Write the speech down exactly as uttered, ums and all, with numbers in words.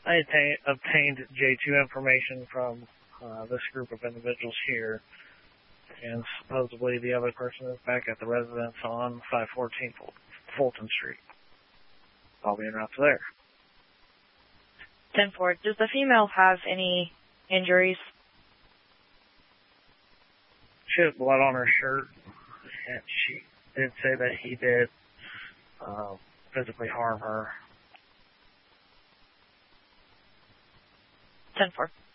I attained, obtained J two information from uh, this group of individuals here, and supposedly the other person is back at the residence on five fourteen Fulton Street. I'll be en route to there. ten four, does the female have any injuries? She had blood on her shirt, and she did say that he did uh, physically harm her. ten four.